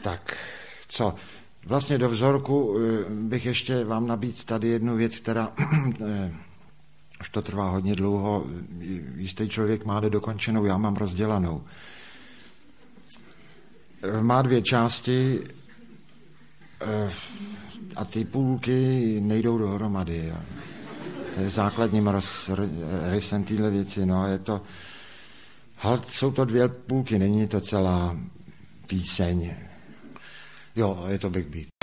Tak, co? Vlastně do vzorku bych ještě vám nabídl tady jednu věc, která, až to trvá hodně dlouho, jistý člověk má dokončenou, já mám rozdělanou. Má 2 části a ty půlky nejdou dohromady. Jo. To je základním rysem téhle věci. No, je to, jsou to 2 půlky, není to celá píseň. Jo, je to backbeat.